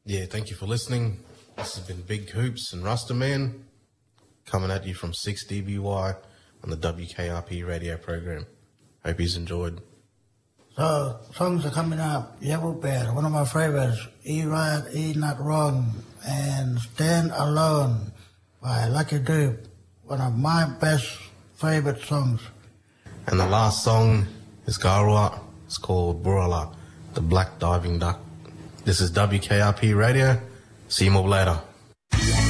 Yeah, thank you for listening. This has been Big Hoops and Rastaman coming at you from 6DBY on the WKRP radio program. Hope you've enjoyed. So, songs are coming up. Yellow Bear, one of my favorites. E Right, E Not Wrong, and Stand Alone by Lucky Dube. One of my best favorite songs. And the last song is Garua. It's called Burala, the Black Diving Duck. This is WKRP Radio. See you more later.